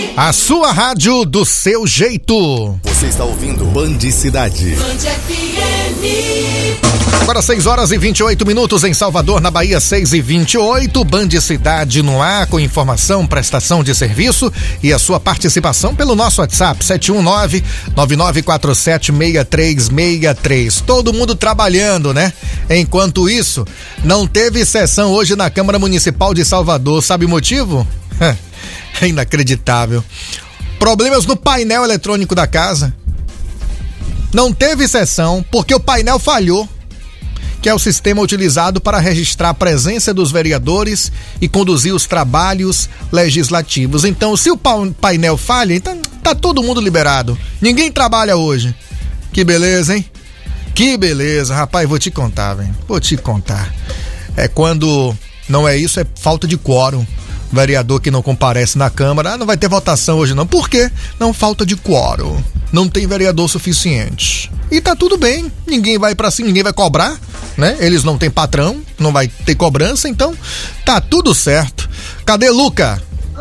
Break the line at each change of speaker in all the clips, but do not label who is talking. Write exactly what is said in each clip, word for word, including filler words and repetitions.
A sua rádio do seu jeito.
Você está ouvindo Band Cidade.
Band F M.
Agora seis horas e vinte e oito minutos em Salvador, na Bahia, seis e vinte e oito. Band Cidade no ar, com informação, prestação de serviço e a sua participação pelo nosso WhatsApp sete um nove, nove nove quatro sete, seis três seis três. Todo mundo trabalhando, né? Enquanto isso, não teve sessão hoje na Câmara Municipal de Salvador. Sabe o motivo? É inacreditável. Problemas no painel eletrônico da casa. Não teve sessão porque o painel falhou, que é o sistema utilizado para registrar a presença dos vereadores e conduzir os trabalhos legislativos. Então, se o painel falha, então tá todo mundo liberado. Ninguém trabalha hoje. Que beleza, hein? Que beleza, rapaz, vou te contar, velho. Vou te contar. É quando não é isso, é falta de quórum. Vereador que não comparece na Câmara, ah, não vai ter votação hoje não. Por quê? Não, falta de quórum. Não tem vereador suficiente. E tá tudo bem, ninguém vai pra cima, ninguém vai cobrar, né? Eles não têm patrão, não vai ter cobrança, então tá tudo certo. Cadê Luca?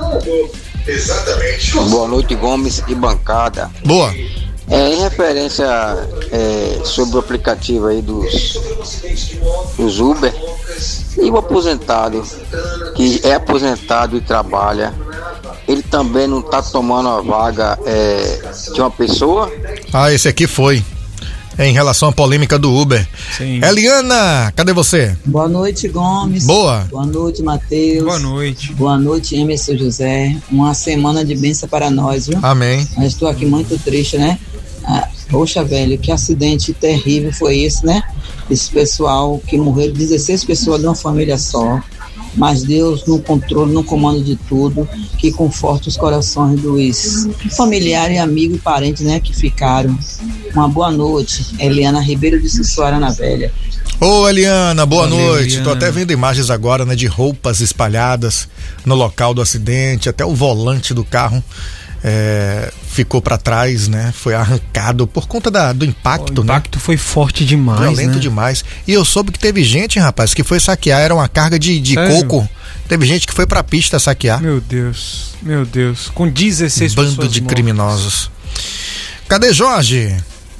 Exatamente. Boa noite, Gomes e bancada.
Boa.
É, em referência é, sobre o aplicativo aí dos, dos Uber, e o aposentado que é aposentado e trabalha, ele também não tá tomando a vaga é, de uma pessoa?
Ah, esse aqui foi. É em relação à polêmica do Uber. Sim. Eliana, cadê você?
Boa noite, Gomes.
Boa.
Boa noite, Matheus.
Boa noite.
Boa noite, Emerson José. Uma semana de bênção para nós, viu?
Amém.
Mas estou aqui muito triste, né? Ah, poxa, velho, que acidente terrível foi esse, né? Esse pessoal que morreram, dezesseis pessoas de uma família só. Mas Deus no controle, no comando de tudo, que conforta os corações dos familiares, amigos e parentes, né, que ficaram. Uma boa noite, Eliana Ribeiro de Sussuara na Velha.
Ô Eliana, boa
Valeu,
noite.
Eliana.
Tô até vendo imagens agora, né, de roupas espalhadas no local do acidente, até o volante do carro é, ficou para trás, né? Foi arrancado por conta da, do impacto,
o impacto, né? Foi forte demais,
violento, né? Demais. E eu soube que teve gente, rapaz, que foi saquear, era uma carga de, de coco. Teve gente que foi pra pista saquear.
Meu Deus, meu Deus. Com dezesseis pessoas
Bando de
mortas.
Criminosos. Cadê Jorge?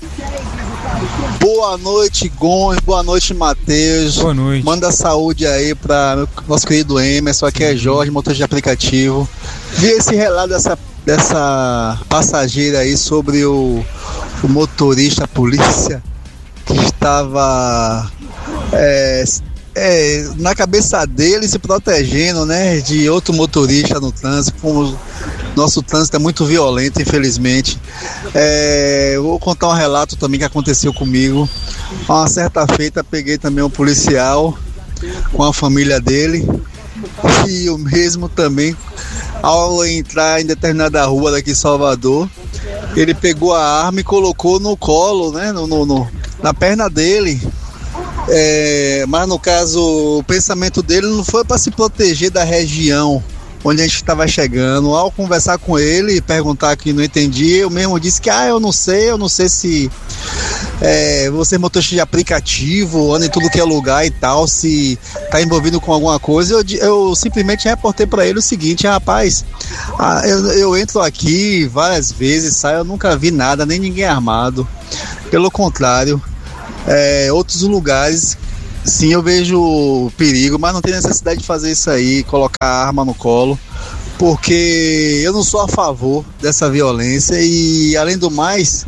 Boa noite, Gomes. Boa noite, Matheus.
Boa noite.
Manda saúde aí pra nosso querido Emerson. Aqui é Jorge, motorista de aplicativo. Vi esse relato dessa, dessa passageira aí sobre o, o motorista, a polícia, que estava é, é, na cabeça dele se protegendo, né, de outro motorista no trânsito. Como nosso trânsito é muito violento, infelizmente. É, vou contar um relato também que aconteceu comigo. Uma certa feita peguei também um policial com a família dele, e o mesmo também, ao entrar em determinada rua daqui em Salvador, ele pegou a arma e colocou no colo, né, no, no, no, na perna dele. É, mas no caso, o pensamento dele não foi para se proteger da região onde a gente estava chegando. Ao conversar com ele e perguntar que não entendi, eu mesmo disse que ah, eu não sei, eu não sei se é, você é motorista de aplicativo, anda em tudo que é lugar e tal, se tá envolvido com alguma coisa. Eu, eu simplesmente reportei para ele o seguinte: rapaz, ah, eu, eu entro aqui várias vezes, saio, eu nunca vi nada, nem ninguém armado. Pelo contrário, é, outros lugares, sim, eu vejo perigo, mas não tem necessidade de fazer isso aí, colocar a arma no colo, porque eu não sou a favor dessa violência. E além do mais,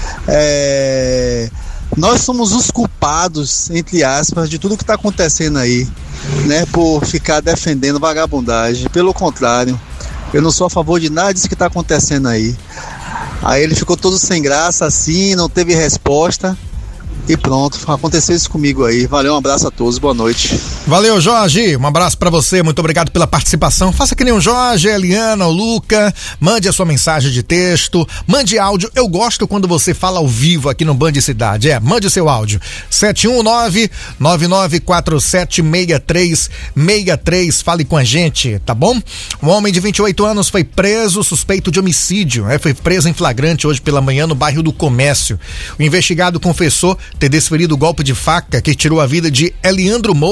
é, nós somos os culpados, entre aspas, de tudo que está acontecendo aí, né, por ficar defendendo vagabundagem. Pelo contrário, eu não sou a favor de nada disso que está acontecendo aí. Aí ele ficou todo sem graça assim, não teve resposta. E pronto, aconteceu isso comigo aí. Valeu, um abraço a todos, boa noite.
Valeu, Jorge, um abraço pra você, muito obrigado pela participação. Faça que nem o Jorge, a Eliana, o Luca, mande a sua mensagem de texto, mande áudio. Eu gosto quando você fala ao vivo aqui no Band Cidade, é, mande o seu áudio, sete um nove, nove nove quatro sete, seis três seis três, fale com a gente, tá bom? Um homem de vinte e oito anos foi preso, suspeito de homicídio, é, foi preso em flagrante hoje pela manhã no bairro do Comércio. O investigado confessou ter desferido o golpe de faca que tirou a vida de Eliandro Moura, de trinta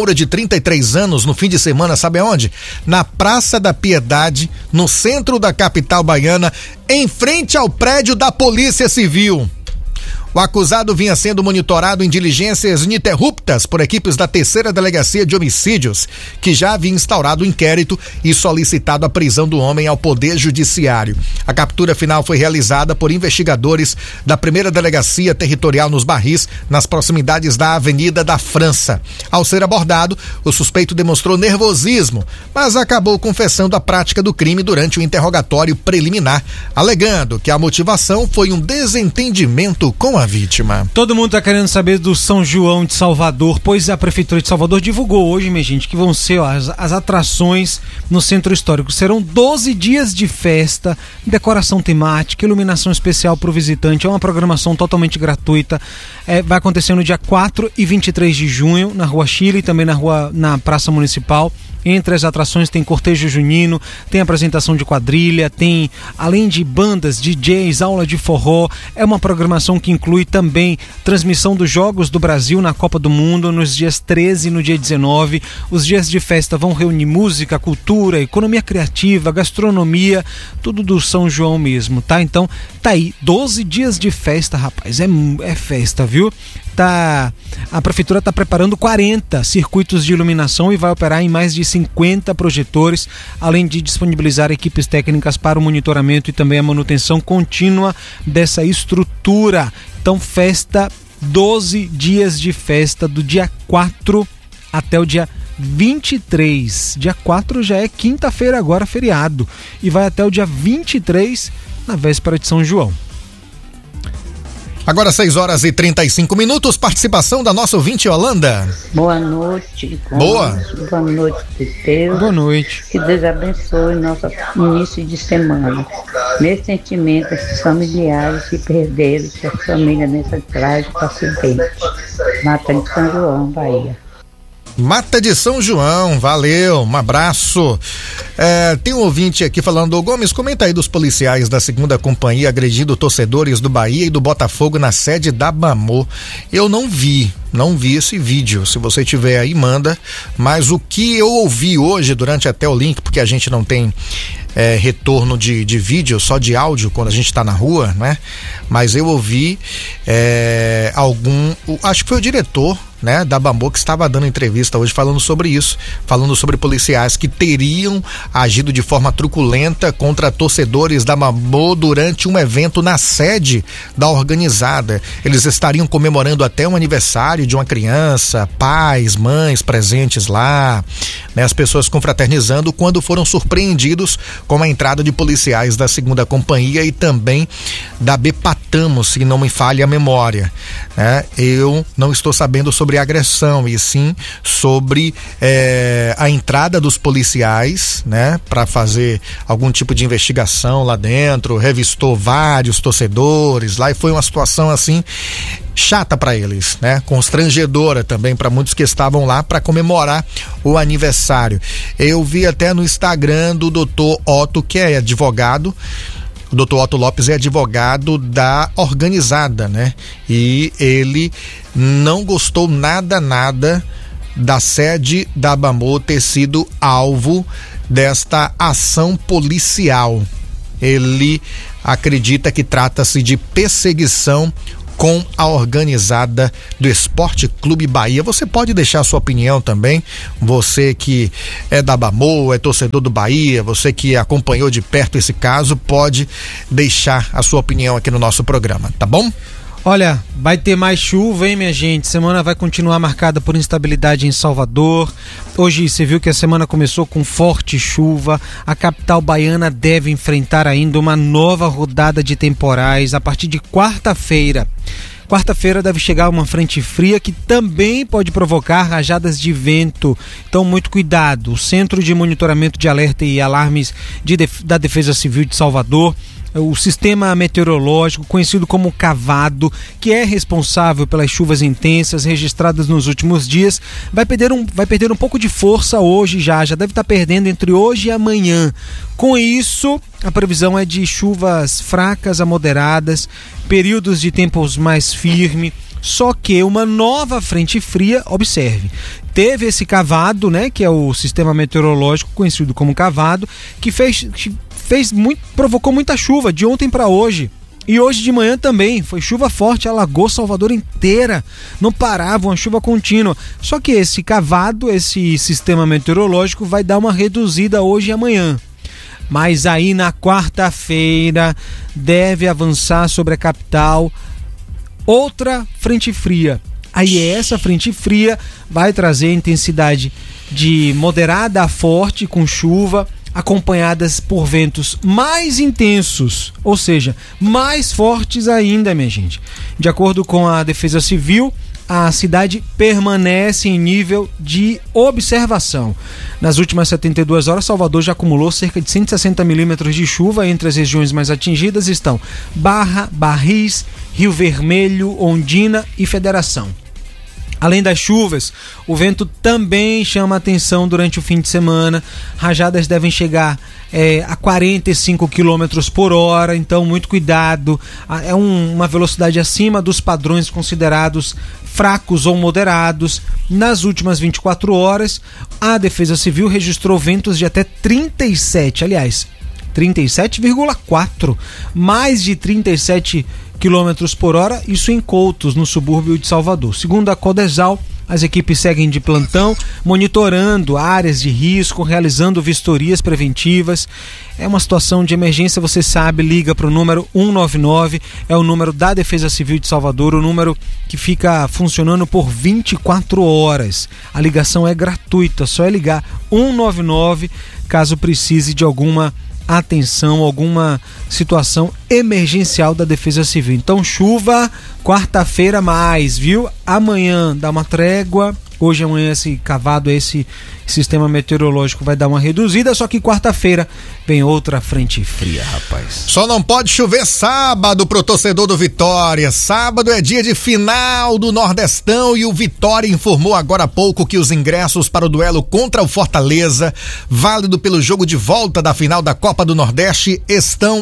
trinta e três anos no fim de semana, sabe aonde? Na Praça da Piedade, no centro da capital baiana, em frente ao prédio da Polícia Civil. O acusado vinha sendo monitorado em diligências ininterruptas por equipes da terceira Delegacia de Homicídios, que já havia instaurado o inquérito e solicitado a prisão do homem ao Poder Judiciário. A captura final foi realizada por investigadores da primeira Delegacia Territorial nos Barris, nas proximidades da Avenida da França. Ao ser abordado, o suspeito demonstrou nervosismo, mas acabou confessando a prática do crime durante o interrogatório preliminar, alegando que a motivação foi um desentendimento com a vítima.
Todo mundo tá querendo saber do São João de Salvador, pois a Prefeitura de Salvador divulgou hoje, minha gente, que vão ser ó, as, as atrações no Centro Histórico. Serão doze dias de festa, decoração temática, iluminação especial para o visitante. É uma programação totalmente gratuita. É, vai acontecer no dia quatro e vinte e três de junho, na Rua Chile e também na, rua, na Praça Municipal. Entre as atrações tem cortejo junino, tem apresentação de quadrilha, tem, além de bandas, D Js, aula de forró. É uma programação que inclui também transmissão dos Jogos do Brasil na Copa do Mundo nos dias treze e no dia dezenove. Os dias de festa vão reunir música, cultura, economia criativa, gastronomia, tudo do São João mesmo, tá? Então, tá aí, doze dias de festa, rapaz, é, é festa, viu? Tá, a Prefeitura está preparando quarenta circuitos de iluminação e vai operar em mais de cinquenta projetores, além de disponibilizar equipes técnicas para o monitoramento e também a manutenção contínua dessa estrutura. Então, festa, doze dias de festa, do dia quatro até o dia vinte e três. Dia quatro já é quinta-feira agora, feriado, e vai até o dia vinte e três, na véspera de São João.
Agora seis horas e trinta e cinco minutos, participação da nossa ouvinte Yolanda.
Boa noite.
Boa.
Boa noite, Deus.
Boa noite.
Que Deus abençoe nosso início de semana. Nesse sentimento, esses familiares que perderam sua família nessa trágica acidente. Mata de São João, Bahia.
Mata de São João, valeu, um abraço. É, tem um ouvinte aqui falando, ô Gomes, comenta aí dos policiais da segunda companhia agredindo torcedores do Bahia e do Botafogo na sede da Bamô. Eu não vi, não vi esse vídeo, se você tiver aí manda, mas o que eu ouvi hoje durante até o link, porque a gente não tem é, retorno de, de vídeo, só de áudio quando a gente tá na rua, né? Mas eu ouvi é, algum, acho que foi o diretor, né, da Bamô, que estava dando entrevista hoje falando sobre isso, falando sobre policiais que teriam agido de forma truculenta contra torcedores da Bamô durante um evento na sede da organizada. Eles estariam comemorando até um aniversário de uma criança, pais, mães presentes lá, né, as pessoas confraternizando, quando foram surpreendidos com a entrada de policiais da segunda companhia e também da Bepatamo, se não me falha a memória, né? Eu não estou sabendo sobre sobre agressão, e sim sobre é, a entrada dos policiais, né, para fazer algum tipo de investigação lá dentro, revistou vários torcedores lá e foi uma situação assim chata para eles, né, constrangedora também para muitos que estavam lá para comemorar o aniversário. Eu vi até no Instagram do doutor Otto, que é advogado. O doutor Otto Lopes é advogado da organizada, né? E ele não gostou nada, nada da sede da Bamô ter sido alvo desta ação policial. Ele acredita que trata-se de perseguição com a organizada do Esporte Clube Bahia. Você pode deixar a sua opinião também, você que é da Bamô, é torcedor do Bahia, você que acompanhou de perto esse caso, pode deixar a sua opinião aqui no nosso programa, tá bom?
Olha, vai ter mais chuva, hein, minha gente? Semana vai continuar marcada por instabilidade em Salvador. Hoje você viu que a semana começou com forte chuva. A capital baiana deve enfrentar ainda uma nova rodada de temporais a partir de quarta-feira. Quarta-feira deve chegar uma frente fria que também pode provocar rajadas de vento. Então, muito cuidado. O Centro de Monitoramento de Alerta e Alarmes de def- da Defesa Civil de Salvador, o sistema meteorológico conhecido como Cavado, que é responsável pelas chuvas intensas registradas nos últimos dias, vai perder um, vai perder um pouco de força hoje já, já deve estar perdendo entre hoje e amanhã. Com isso, a previsão é de chuvas fracas a moderadas, períodos de tempos mais firmes, Só que uma nova frente fria, observe, teve esse cavado, né, que é o sistema meteorológico conhecido como cavado, que fez, que fez muito, provocou muita chuva de ontem para hoje. E hoje de manhã também, foi chuva forte, alagou Salvador inteira, não parava, uma chuva contínua. Só que esse cavado, esse sistema meteorológico vai dar uma reduzida hoje e amanhã. Mas aí na quarta-feira deve avançar sobre a capital outra frente fria. Aí essa frente fria vai trazer intensidade de moderada a forte com chuva, acompanhadas por ventos mais intensos, ou seja, mais fortes ainda, minha gente. De acordo com a Defesa Civil, a cidade permanece em nível de observação. Nas últimas setenta e duas horas, Salvador já acumulou cerca de cento e sessenta milímetros de chuva. Entre as regiões mais atingidas estão Barra, Barris, Rio Vermelho, Ondina e Federação. Além das chuvas, o vento também chama atenção durante o fim de semana. Rajadas devem chegar é, a quarenta e cinco quilômetros por hora, então muito cuidado. É um, uma velocidade acima dos padrões considerados fracos ou moderados. Nas últimas vinte e quatro horas, a Defesa Civil registrou ventos de até trinta e sete, aliás, trinta e sete vírgula quatro, mais de trinta e sete quilômetros por hora, isso em Coutos, no subúrbio de Salvador. Segundo a Codesal, as equipes seguem de plantão, monitorando áreas de risco, realizando vistorias preventivas. É uma situação de emergência, você sabe, liga para o número cento e noventa e nove, é o número da Defesa Civil de Salvador, o número que fica funcionando por vinte e quatro horas. A ligação é gratuita, só é ligar cento e noventa e nove caso precise de alguma atenção, alguma situação emergencial da Defesa Civil. Então chuva, quarta-feira mais, viu? Amanhã dá uma trégua, hoje amanhã esse cavado, esse sistema meteorológico vai dar uma reduzida, só que quarta-feira vem outra frente fria, rapaz.
Só não pode chover sábado pro torcedor do Vitória. Sábado é dia de final do Nordestão e o Vitória informou agora há pouco que os ingressos para o duelo contra o Fortaleza, válido pelo jogo de volta da final da Copa do Nordeste, estão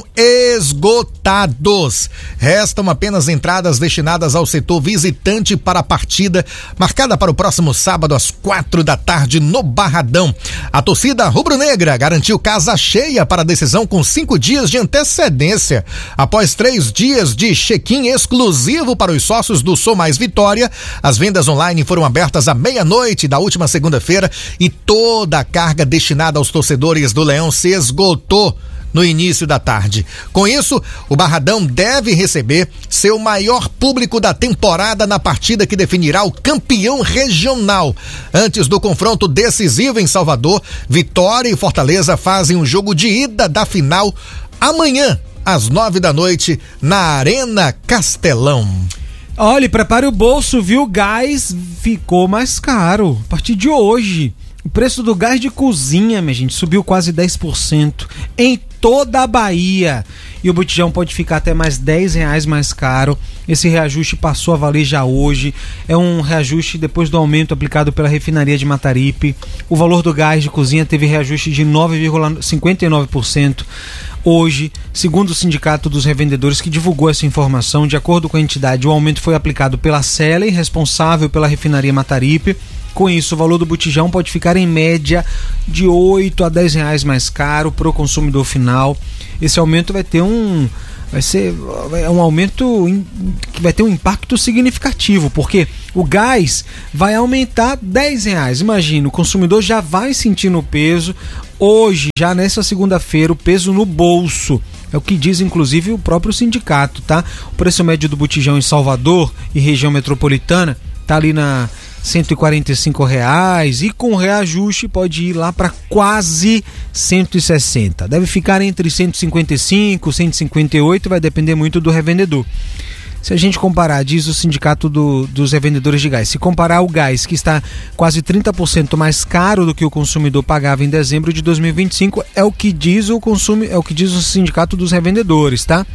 esgotados. Restam apenas entradas destinadas ao setor visitante para a partida marcada para o próximo sábado às quatro da tarde no Barradão. A torcida rubro-negra garantiu casa cheia para a decisão com cinco dias de antecedência. Após três dias de check-in exclusivo para os sócios do Sou Mais Vitória, as vendas online foram abertas à meia-noite da última segunda-feira e toda a carga destinada aos torcedores do Leão se esgotou no início da tarde. Com isso, o Barradão deve receber seu maior público da temporada na partida que definirá o campeão regional. Antes do confronto decisivo em Salvador, Vitória e Fortaleza fazem um jogo de ida da final amanhã, às nove da noite, na Arena Castelão.
Olha, prepare o bolso, viu? O gás ficou mais caro a partir de hoje. O preço do gás de cozinha, minha gente, subiu quase dez por cento em toda a Bahia. E o botijão pode ficar até mais dez reais mais caro. Esse reajuste passou a valer já hoje. É um reajuste depois do aumento aplicado pela refinaria de Mataripe. O valor do gás de cozinha teve reajuste de nove vírgula cinquenta e nove por cento. Hoje, segundo o Sindicato dos Revendedores que divulgou essa informação, de acordo com a entidade, o aumento foi aplicado pela Sele, responsável pela refinaria Mataripe. Com isso, o valor do botijão pode ficar em média de oito a dez reais mais caro para o consumidor final. Esse aumento vai ter um, vai ser é um aumento que vai ter um impacto significativo, porque o gás vai aumentar dez reais. Imagina, o consumidor já vai sentindo o peso hoje, já nessa segunda-feira, o peso no bolso. É o que diz, inclusive, o próprio sindicato, tá? O preço médio do botijão em Salvador e região metropolitana tá ali na cento e quarenta e cinco reais e com reajuste pode ir lá para quase cento e sessenta. Deve ficar entre cento e cinquenta e cinco, cento e cinquenta e oito, vai depender muito do revendedor. Se a gente comparar, diz o sindicato do, dos revendedores de gás, se comparar o gás que está quase trinta por cento mais caro do que o consumidor pagava em dezembro de dois mil e vinte e cinco, é o que diz o consumo, é o que diz o sindicato dos revendedores, tá?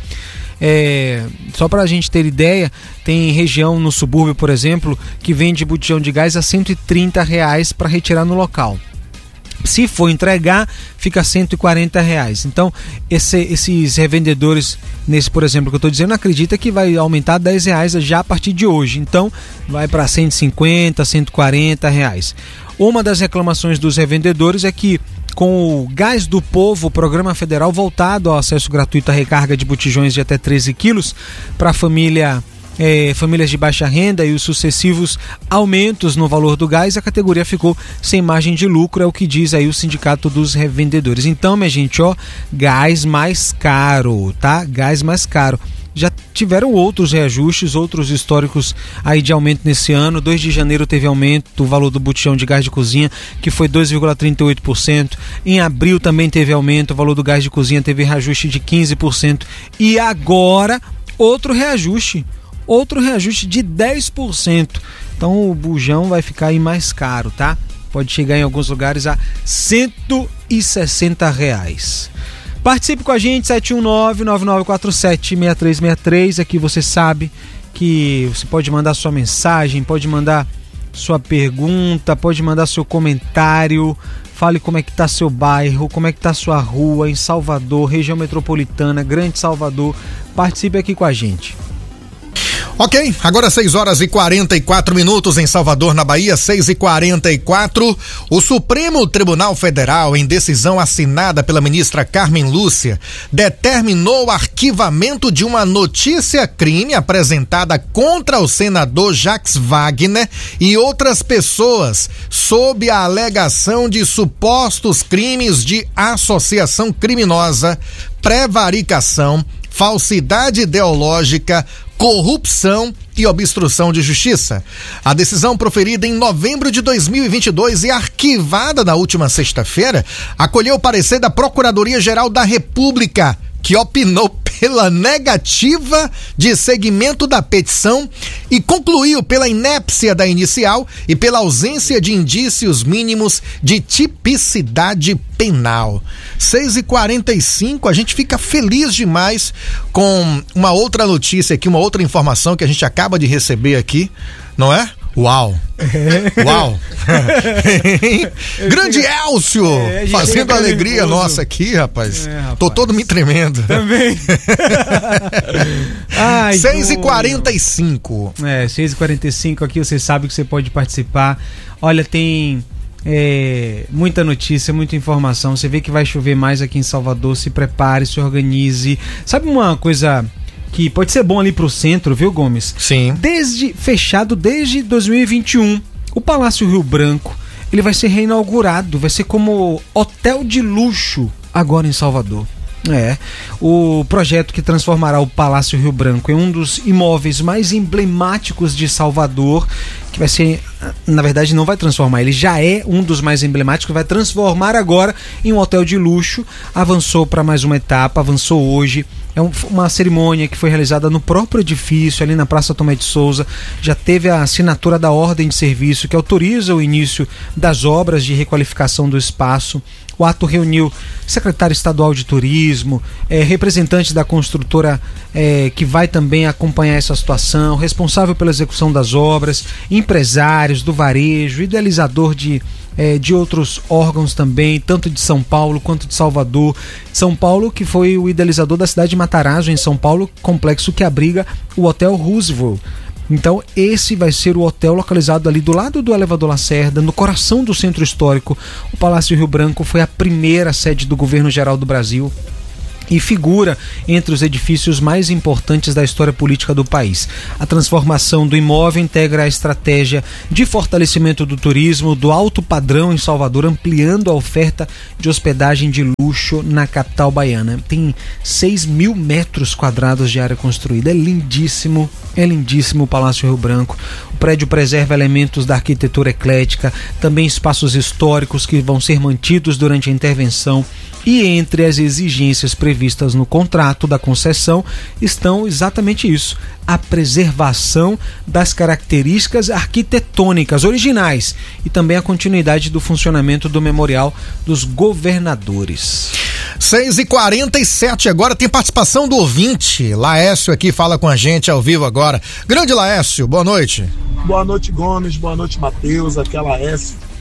É, só para a gente ter ideia, tem região no subúrbio, por exemplo, que vende botijão de gás a cento e trinta reais para retirar no local. Se for entregar, fica cento e quarenta reais. Então, esse, esses revendedores, nesse, por exemplo, que eu estou dizendo, acredita que vai aumentar dez reais já a partir de hoje. Então, vai para cento e cinquenta, cento e quarenta reais. Uma das reclamações dos revendedores é que, com o Gás do Povo, o programa federal voltado ao acesso gratuito à recarga de botijões de até treze quilos para a família... É, famílias de baixa renda e os sucessivos aumentos no valor do gás, a categoria ficou sem margem de lucro, é o que diz aí o Sindicato dos Revendedores. Então, minha gente, ó, gás mais caro, tá? Gás mais caro. Já tiveram outros reajustes, outros históricos aí de aumento nesse ano. dois de janeiro teve aumento do valor do botijão de gás de cozinha, que foi dois vírgula trinta e oito por cento. Em abril também teve aumento, o valor do gás de cozinha teve reajuste de quinze por cento. E agora, outro reajuste. Outro reajuste de dez por cento. Então o bujão vai ficar aí mais caro, tá? Pode chegar em alguns lugares a cento e sessenta reais. Participe com a gente, sete um nove, nove nove quatro sete, seis três seis três. Aqui você sabe que você pode mandar sua mensagem, pode mandar sua pergunta, pode mandar seu comentário. Fale como é que tá seu bairro, como é que tá sua rua em Salvador, região metropolitana, Grande Salvador. Participe aqui com a gente.
Ok, agora seis horas e quarenta e quatro minutos em Salvador, na Bahia, seis e quarenta e quatro. O Supremo Tribunal Federal, em decisão assinada pela ministra Carmen Lúcia, determinou o arquivamento de uma notícia-crime apresentada contra o senador Jacques Wagner e outras pessoas, sob a alegação de supostos crimes de associação criminosa, prevaricação, falsidade ideológica, corrupção e obstrução de justiça. A decisão, proferida em novembro de dois mil e vinte e dois e arquivada na última sexta-feira, acolheu o parecer da Procuradoria-Geral da República, que opinou pela negativa de seguimento da petição e concluiu pela inépcia da inicial e pela ausência de indícios mínimos de tipicidade penal. seis e quarenta e cinco, a gente fica feliz demais com uma outra notícia aqui, uma outra informação que a gente acaba de receber aqui, não é? Uau! É. Uau! Grande Elcio! É, fazendo a alegria nervoso. Nossa aqui, rapaz. É, rapaz. Tô todo me tremendo. Também. seis e quarenta e cinco.
É, seis e quarenta e cinco aqui, você sabe que você pode participar. Olha, tem é, muita notícia, muita informação. Você vê que vai chover mais aqui em Salvador. Se prepare, se organize. Sabe uma coisa que pode ser bom ali pro centro, viu, Gomes?
Sim.
Desde, fechado desde dois mil e vinte e um, o Palácio Rio Branco, ele vai ser reinaugurado, vai ser como hotel de luxo agora em Salvador. É, o projeto que transformará o Palácio Rio Branco em um dos imóveis mais emblemáticos de Salvador, que vai ser, na verdade não vai transformar, ele já é um dos mais emblemáticos, vai transformar agora em um hotel de luxo, avançou para mais uma etapa, avançou hoje. É uma cerimônia que foi realizada no próprio edifício, ali na Praça Tomé de Souza. Já teve a assinatura da ordem de serviço que autoriza o início das obras de requalificação do espaço. O ato reuniu secretário estadual de turismo, é, representante da construtora é, que vai também acompanhar essa situação, responsável pela execução das obras, empresários do varejo, idealizador de É, de outros órgãos também, tanto de São Paulo quanto de Salvador. São Paulo, que foi o idealizador da cidade de Matarazzo, em São Paulo, complexo que abriga o Hotel Roosevelt. Então esse vai ser o hotel localizado ali do lado do elevador Lacerda, no coração do centro histórico. O Palácio Rio Branco foi a primeira sede do governo geral do Brasil e figura entre os edifícios mais importantes da história política do país. A transformação do imóvel integra a estratégia de fortalecimento do turismo do alto padrão em Salvador, ampliando a oferta de hospedagem de luxo na capital baiana. Tem seis mil metros quadrados de área construída. É lindíssimo, é lindíssimo o Palácio Rio Branco. O prédio preserva elementos da arquitetura eclética, também espaços históricos que vão ser mantidos durante a intervenção. E entre as exigências previstas no contrato da concessão estão exatamente isso: a preservação das características arquitetônicas originais e também a continuidade do funcionamento do Memorial dos Governadores.
seis e quarenta e sete, agora tem participação do ouvinte. Laércio aqui fala com a gente ao vivo agora. Grande Laércio, boa noite.
Boa noite, Gomes, boa noite, Matheus, aqui é Laércio.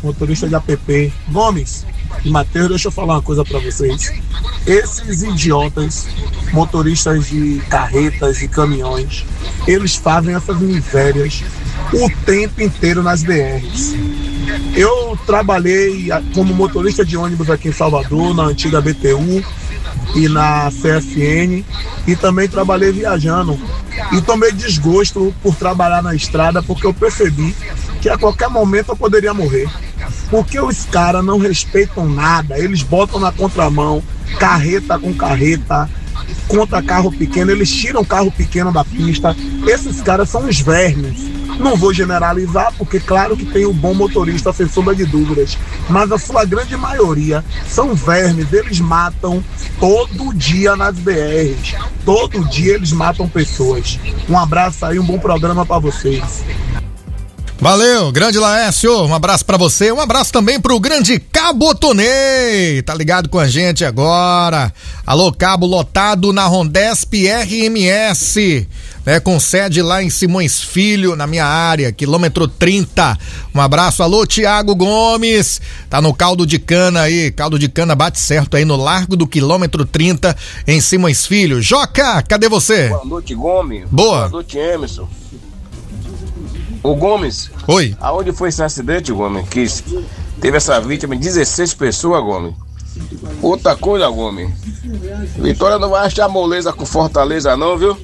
motorista de app. Gomes e Matheus, deixa eu falar uma coisa para vocês. Esses idiotas, motoristas de carretas e caminhões, eles fazem essas misérias o tempo inteiro nas B Rs. Eu trabalhei como motorista de ônibus aqui em Salvador, na antiga B T U e na C F N, e também trabalhei viajando. E tomei desgosto por trabalhar na estrada, porque eu percebi que a qualquer momento eu poderia morrer. Porque os caras não respeitam nada, eles botam na contramão, carreta com carreta, contra carro pequeno, eles tiram carro pequeno da pista. Esses caras são uns vermes. Não vou generalizar, porque claro que tem o bom motorista, sem sombra de dúvidas, mas a sua grande maioria são vermes. Eles matam todo dia nas B Rs, todo dia eles matam pessoas. Um abraço aí, um bom programa para vocês.
Valeu, grande Laércio, um abraço pra você, um abraço também pro grande Cabo Tonei, tá ligado com a gente agora. Alô, Cabo, lotado na Rondesp R M S, né, com sede lá em Simões Filho, na minha área, quilômetro trinta. Um abraço, alô, Tiago Gomes, tá no caldo de cana aí, caldo de cana bate certo aí no largo do quilômetro trinta, em Simões Filho. Joca, cadê você?
Boa noite, Gomes.
Boa.
Boa noite, Emerson. Ô Gomes,
oi.
Aonde foi esse acidente, Gomes? Que teve essa vítima, dezesseis pessoas, Gomes. Outra coisa, Gomes. Vitória não vai achar moleza com Fortaleza, não, viu?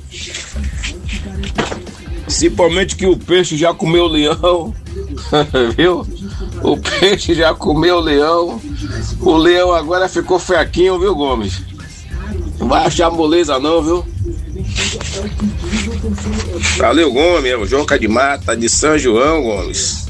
Principalmente que o peixe já comeu o leão, viu? O peixe já comeu o leão. O leão agora ficou fraquinho, viu, Gomes? Não vai achar moleza, não, viu? Valeu, Gomes, o Joca de Mata, de São João, Gomes.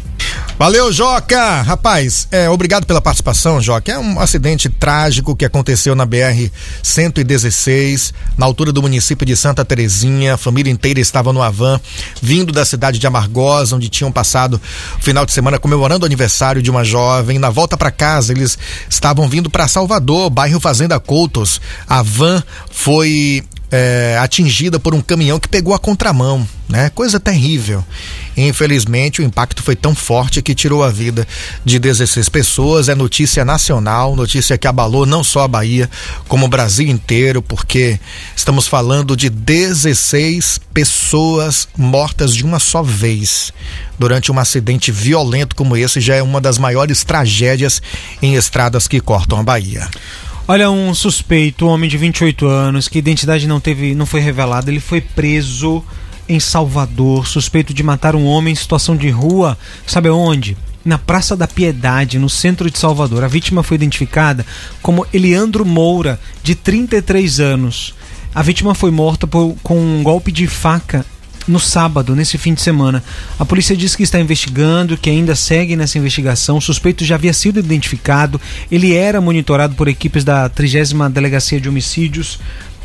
Valeu, Joca! Rapaz, é, obrigado pela participação, Joca. É um acidente trágico que aconteceu na B R cento e dezesseis, na altura do município de Santa Terezinha. A família inteira estava no Havan, vindo da cidade de Amargosa, onde tinham passado o final de semana comemorando o aniversário de uma jovem. Na volta para casa, eles estavam vindo para Salvador, bairro Fazenda Coutos. A van foi É, atingida por um caminhão que pegou a contramão, né? Coisa terrível. Infelizmente, o impacto foi tão forte que tirou a vida de dezesseis pessoas. É notícia nacional, notícia que abalou não só a Bahia, como o Brasil inteiro, porque estamos falando de dezesseis pessoas mortas de uma só vez durante um acidente violento como esse. Já é uma das maiores tragédias em estradas que cortam a Bahia.
Olha, um suspeito, um homem de vinte e oito anos, que a identidade não teve, não foi revelada, ele foi preso em Salvador, suspeito de matar um homem em situação de rua, sabe onde? Na Praça da Piedade, no centro de Salvador. A vítima foi identificada como Eliandro Moura, de trinta e três anos. A vítima foi morta por, com um golpe de faca no sábado, nesse fim de semana. A polícia diz que está investigando, que ainda segue nessa investigação. O suspeito já havia sido identificado, ele era monitorado por equipes da trigésima Delegacia de Homicídios,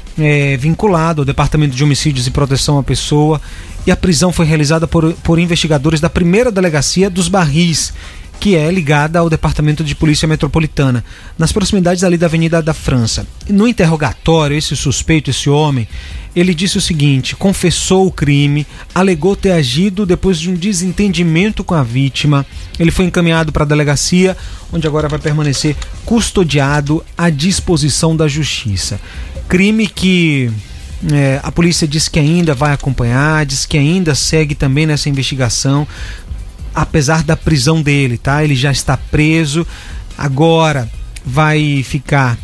é, vinculado ao Departamento de Homicídios e Proteção à Pessoa, e a prisão foi realizada por, por investigadores da primeira Delegacia dos Barris, que é ligada ao Departamento de Polícia Metropolitana, nas proximidades ali da Avenida da França. No interrogatório, esse suspeito, esse homem, ele disse o seguinte: confessou o crime, alegou ter agido depois de um desentendimento com a vítima. Ele foi encaminhado para a delegacia, onde agora vai permanecer custodiado à disposição da justiça. Crime que é, a polícia diz que ainda vai acompanhar, diz que ainda segue também nessa investigação, apesar da prisão dele, tá? Ele já está preso, agora vai ficar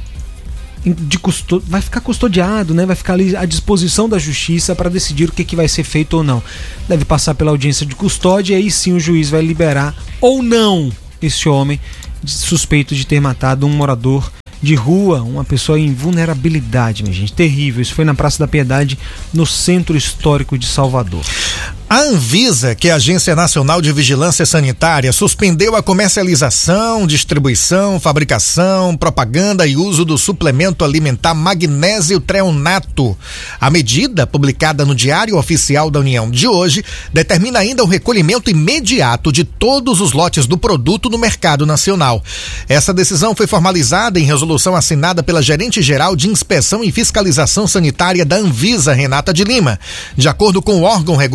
de custo... vai ficar custodiado, né? Vai ficar ali à disposição da justiça para decidir o que, que vai ser feito ou não. Deve passar pela audiência de custódia e aí sim o juiz vai liberar ou não esse homem suspeito de ter matado um morador de rua, uma pessoa em vulnerabilidade, minha gente. Terrível. Isso foi na Praça da Piedade, no Centro Histórico de Salvador.
A Anvisa, que é a Agência Nacional de Vigilância Sanitária, suspendeu a comercialização, distribuição, fabricação, propaganda e uso do suplemento alimentar magnésio treonato. A medida, publicada no Diário Oficial da União de hoje, determina ainda o recolhimento imediato de todos os lotes do produto no mercado nacional. Essa decisão foi formalizada em resolução assinada pela Gerente-Geral de Inspeção e Fiscalização Sanitária da Anvisa, Renata de Lima. De acordo com o órgão regulador,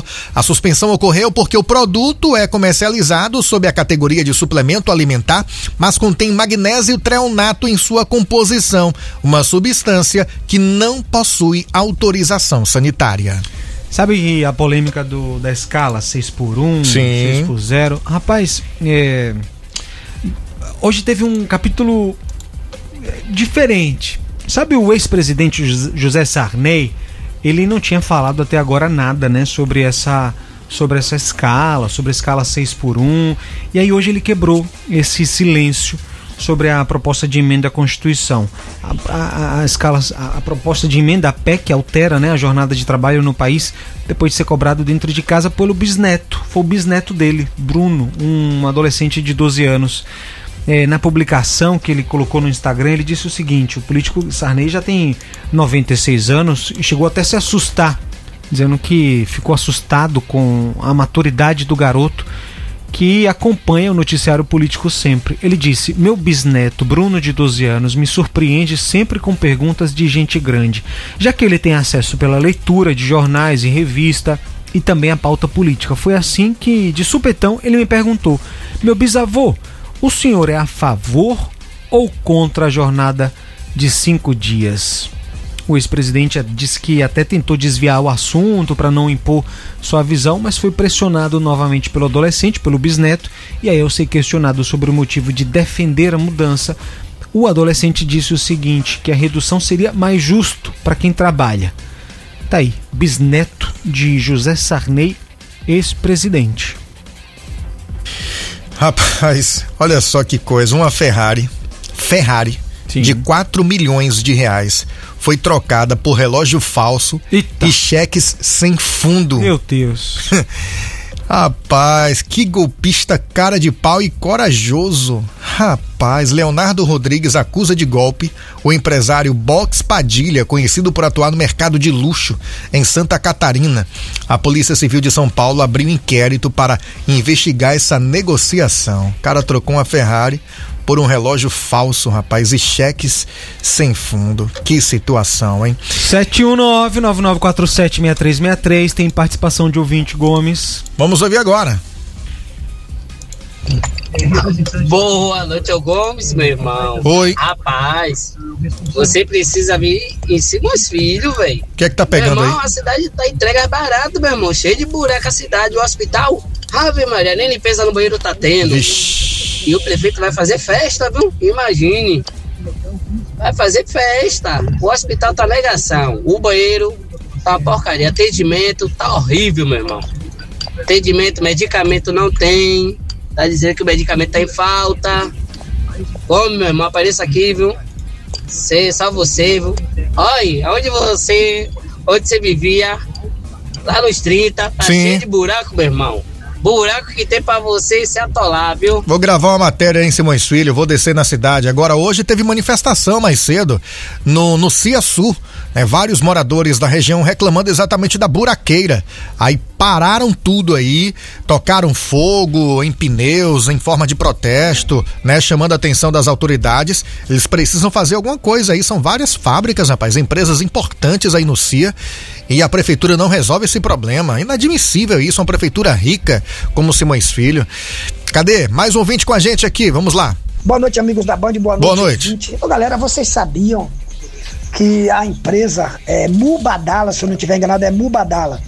A suspensão ocorreu porque o produto é comercializado sob a categoria de suplemento alimentar, mas contém magnésio treonato em sua composição, uma substância que não possui autorização sanitária.
Sabe a polêmica do, da escala seis por um,
Sim.
seis por zero? Rapaz, é, hoje teve um capítulo diferente. Sabe o ex-presidente José Sarney? Ele não tinha falado até agora nada, né, sobre essa, sobre essa escala, sobre a escala seis por um. E aí hoje ele quebrou esse silêncio sobre a proposta de emenda à Constituição. A, a, a, escala, a, a proposta de emenda à P E C altera, né, a jornada de trabalho no país depois de ser cobrado dentro de casa pelo bisneto. Foi o bisneto dele, Bruno, um adolescente de doze anos. É, na publicação que ele colocou no Instagram, ele disse o seguinte: o político Sarney já tem noventa e seis anos e chegou até a se assustar, dizendo que ficou assustado com a maturidade do garoto que acompanha o noticiário político sempre. Ele disse: meu bisneto, Bruno, de doze anos, me surpreende sempre com perguntas de gente grande, já que ele tem acesso pela leitura de jornais e revista e também a pauta política. Foi assim que, de supetão, ele me perguntou: meu bisavô, o senhor é a favor ou contra a jornada de cinco dias? O ex-presidente disse que até tentou desviar o assunto para não impor sua visão, mas foi pressionado novamente pelo adolescente, pelo bisneto, e aí ao ser questionado sobre o motivo de defender a mudança, o adolescente disse o seguinte, que a redução seria mais justo para quem trabalha. Tá aí, bisneto de José Sarney, ex-presidente.
Rapaz, olha só que coisa, uma Ferrari, Ferrari, Sim. de quatro milhões de reais foi trocada por relógio falso Eita. e cheques sem fundo.
Meu Deus.
Rapaz, que golpista cara de pau e corajoso. Rapaz, Leonardo Rodrigues acusa de golpe o empresário Box Padilha, conhecido por atuar no mercado de luxo em Santa Catarina. A Polícia Civil de São Paulo abriu inquérito para investigar essa negociação. O cara trocou uma Ferrari por um relógio falso, rapaz, e cheques sem fundo. Que situação, hein?
sete um nove, nove nove quatro sete, seis três seis três, tem participação de ouvinte, Gomes.
Vamos ouvir agora.
Boa noite, ao Gomes, meu irmão.
Oi.
Rapaz, você precisa vir em cima dos filhos, velho.
O que é que tá pegando
meu irmão,
aí?
A cidade tá entrega barato, meu irmão. Cheio de buraco a cidade, o hospital. Ave Maria, nem limpeza no banheiro tá tendo.
Vixe.
E o prefeito vai fazer festa, viu? Imagine. Vai fazer festa. O hospital tá negação. O banheiro tá uma porcaria. Atendimento tá horrível, meu irmão. Atendimento, medicamento não tem. Tá dizendo que o medicamento tá em falta. Como, meu irmão, apareça aqui, viu? Cê, só você, viu? Olha, onde você, onde você vivia, lá nos trinta, tá
Sim.
cheio de buraco, meu irmão. Buraco que tem pra você se atolar, viu?
Vou gravar uma matéria aí em Simões Filho, vou descer na cidade. Agora, hoje teve manifestação mais cedo no, no Ciaçu, né? Vários moradores da região reclamando exatamente da buraqueira. Aí pararam tudo aí, tocaram fogo em pneus, em forma de protesto, né? Chamando a atenção das autoridades. Eles precisam fazer alguma coisa aí, são várias fábricas, rapaz, empresas importantes aí no Cia, e a prefeitura não resolve esse problema. Inadmissível isso, uma prefeitura rica como Simões Filho. Cadê? Mais um ouvinte com a gente aqui, vamos lá.
Boa noite, amigos da Band, boa noite.
Boa noite.
Ô, galera, vocês sabiam que a empresa é Mubadala, se eu não estiver enganado, é Mubadala.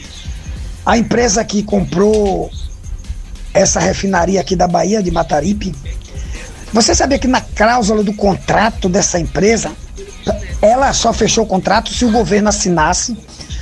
A empresa que comprou essa refinaria aqui da Bahia, de Mataripe, você sabia que na cláusula do contrato dessa empresa, ela só fechou o contrato se o governo assinasse,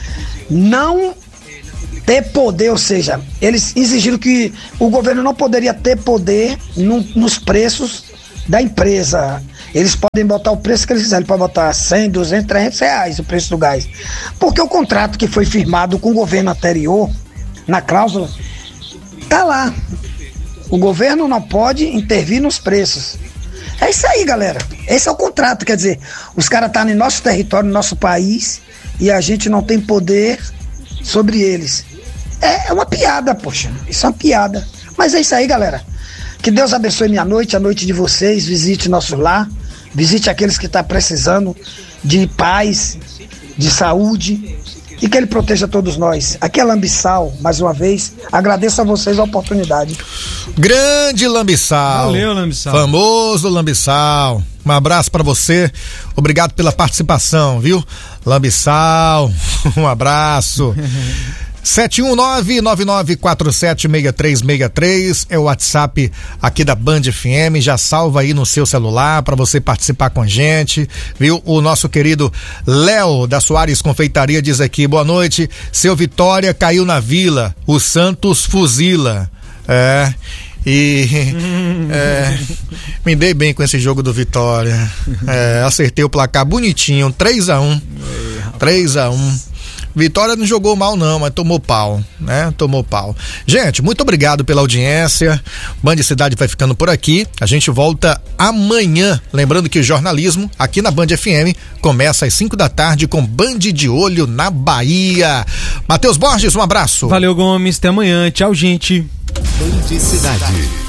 não ter poder, ou seja, eles exigiram que o governo não poderia ter poder no, nos preços da empresa. Eles podem botar o preço que eles quiserem, podem botar cem, duzentos, trezentos reais o preço do gás. Porque o contrato que foi firmado com o governo anterior, na cláusula, tá lá. O governo não pode intervir nos preços. É isso aí, galera. Esse é o contrato, quer dizer, os caras estão no nosso território, no nosso país, e a gente não tem poder sobre eles. É uma piada, poxa. Isso é uma piada. Mas é isso aí, galera. Que Deus abençoe minha noite, a noite de vocês. Visite nosso lar. Visite aqueles que estão precisando de paz, de saúde. e que ele proteja todos nós. Aqui é Lambiçal, mais uma vez, agradeço a vocês a oportunidade.
Grande Lambiçal.
Valeu, Lambiçal.
Famoso Lambiçal. Um abraço pra você, obrigado pela participação, viu? Lambiçal, um abraço. sete um nove, nove nove quatro sete, seis três seis três é o WhatsApp aqui da Band F M, já salva aí no seu celular para você participar com a gente, viu? O nosso querido Léo da Soares Confeitaria diz aqui, boa noite, seu Vitória caiu na Vila, o Santos fuzila. É, e é, me dei bem com esse jogo do Vitória, é, acertei o placar bonitinho, três a um, três a um. Vitória não jogou mal não, mas tomou pau, né? Tomou pau. Gente, muito obrigado pela audiência. Band Cidade vai ficando por aqui. A gente volta amanhã. Lembrando que o jornalismo aqui na Band F M começa às cinco da tarde com Band de Olho na Bahia. Matheus Borges, um abraço.
Valeu, Gomes. Até amanhã. Tchau, gente.
Band Cidade.